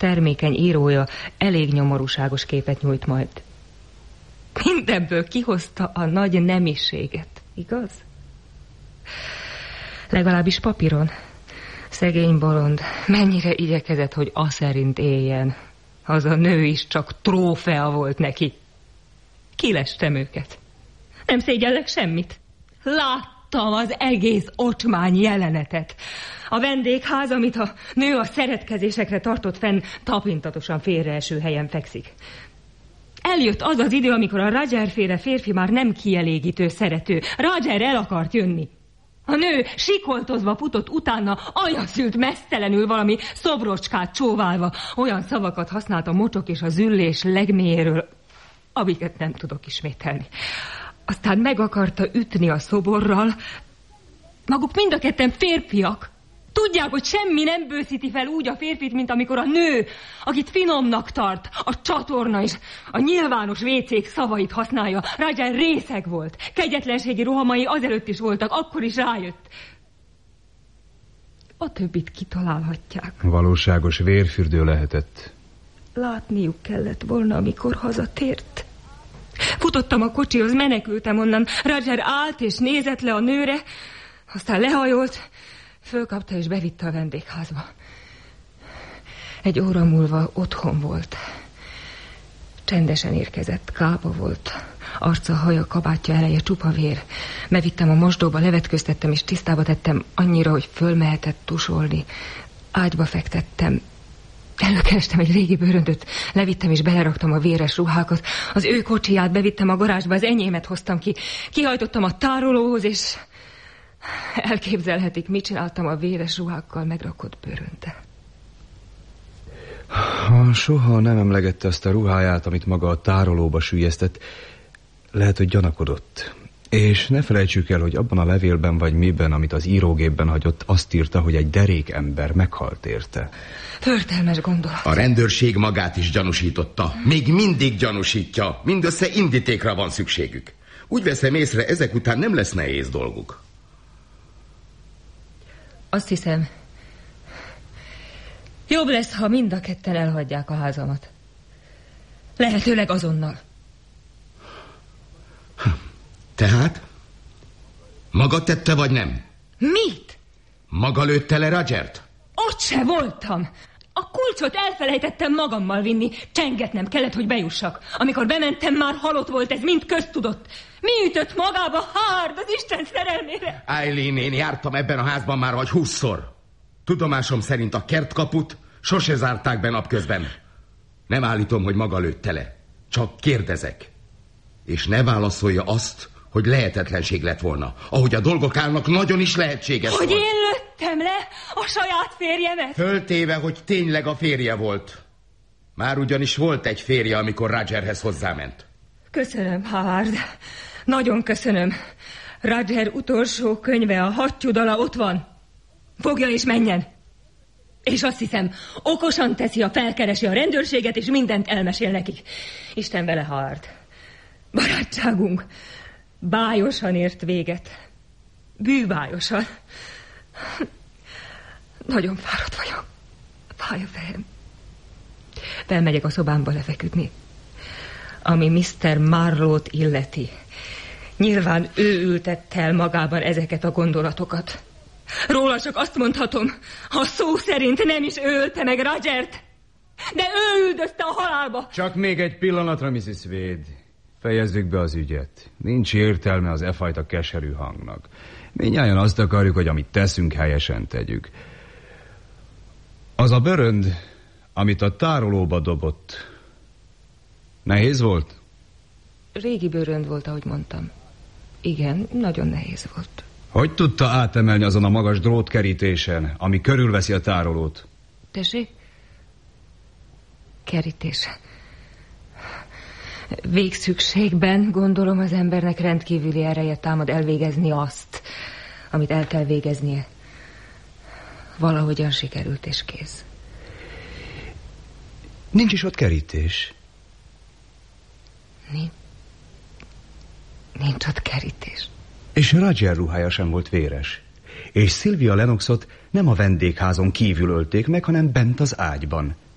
termékeny írója elég nyomorúságos képet nyújt majd. Mindenből kihozta a nagy nemiséget, igaz? Legalábbis papíron. Szegény bolond, mennyire igyekezett, hogy aszerint éljen. Az a nő is csak trófea volt neki. Kilestem őket. Nem szégyellek semmit. Láttam az egész ocsmány jelenetet. A vendégház, amit a nő a szeretkezésekre tartott fenn, tapintatosan félreeső helyen fekszik. Eljött az az idő, amikor a Roger-féle férfi már nem kielégítő szerető. Roger el akart jönni. A nő sikoltozva futott utána, anyaszült mesztelenül valami szobrocskát csóválva. Olyan szavakat használt a mocsok és a züllés legmélyéről, amiket nem tudok ismételni. Aztán meg akarta ütni a szoborral. Maguk mind a ketten férfiak. Tudják, hogy semmi nem bőszíti fel úgy a férfit, mint amikor a nő, akit finomnak tart, a csatorna és a nyilvános vécék szavait használja. Roger részeg volt. Kegyetlenségi rohamai azelőtt is voltak, akkor is rájött. A többit kitalálhatják. Valóságos vérfürdő lehetett. Látniuk kellett volna, amikor hazatért. Futottam a kocsihoz, menekültem onnan. Roger állt és nézett le a nőre, aztán lehajolt, fölkapta és bevitte a vendégházba. Egy óra múlva otthon volt. Csendesen érkezett, kápa volt. Arca, haja, kabátja eleje csupa vér. Bevittem a mosdóba, levetköztettem és tisztába tettem annyira, hogy fölmehetett tusolni. Ágyba fektettem. Előkerestem egy régi bőröndöt, levittem és beleraktam a véres ruhákat. Az ő kocsiját bevittem a garázsba, az enyémet hoztam ki. Kihajtottam a tárolóhoz, és elképzelhetik, mit csináltam a véres ruhákkal megrakott bőröndel. Soha nem emlegette azt a ruháját, amit maga a tárolóba süllyesztett. Lehet, hogy gyanakodott. És ne felejtsük el, hogy abban a levélben vagy miben, amit az írógépben hagyott, azt írta, hogy egy derék ember meghalt érte. Förtelmes gondolat. A rendőrség magát is gyanúsította. Még mindig gyanúsítja. Mindössze indítékra van szükségük. Úgy veszem észre, ezek után nem lesz nehéz dolguk. Azt hiszem, jobb lesz, ha mind a ketten elhagyják a házamat. Lehetőleg azonnal. Tehát? Maga tette, vagy nem? Mit? Maga lőtte le Rogert? Ott se voltam. A kulcsot elfelejtettem magammal vinni. Csengetnem kellett, hogy bejussak. Amikor bementem, már halott volt, ez mind köztudott. Mi ütött magába? Hárd, az Isten szerelmére! Eileen, én jártam ebben a házban már vagy 20-szor. Tudomásom szerint a kertkaput sose zárták be napközben. Nem állítom, hogy maga lőtte le. Csak kérdezek. És ne válaszolja azt, hogy lehetetlenség lett volna. Ahogy a dolgok állnak, nagyon is lehetséges hogy volt. Én lőttem le a saját férjemet? Föltéve, hogy tényleg a férje volt. Már ugyanis volt egy férje, amikor Rogerhez hozzáment. Köszönöm, Howard. Nagyon köszönöm. Roger utolsó könyve, a hattyúdala ott van. Fogja és menjen. És azt hiszem, okosan teszi, ha felkeresi a rendőrséget, és mindent elmesél nekik. Isten vele, Howard. Barátságunk bájosan ért véget. Bűbájosan. Nagyon fáradt vagyok. Fáj a fejem. Felmegyek a szobámba lefeküdni. Ami Mr. Marlowe-t illeti. Nyilván ő ültette el magában ezeket a gondolatokat. Róla csak azt mondhatom, ha szó szerint nem is ő ölte meg Rogert, de ő üldözte a halálba. Csak még egy pillanatra, Mrs. Wade. Fejezzük be az ügyet. Nincs értelme az e fajta keserű hangnak. Mindnyájan azt akarjuk, hogy amit teszünk, helyesen tegyük. Az a bőrönd, amit a tárolóba dobott, nehéz volt? Régi bőrönd volt, ahogy mondtam. Igen, nagyon nehéz volt. Hogy tudta átemelni azon a magas drótkerítésen, ami körülveszi a tárolót? Tessék? Kerítés. Végszükségben, gondolom, az embernek rendkívüli ereje támad elvégezni azt, amit el kell végeznie. Valahogyan sikerült és kész. Nincs is ott kerítés. Nincs ott kerítés. És Roger ruhája sem volt véres. És Sylvia Lennoxot nem a vendégházon kívül ölték meg, hanem bent az ágyban.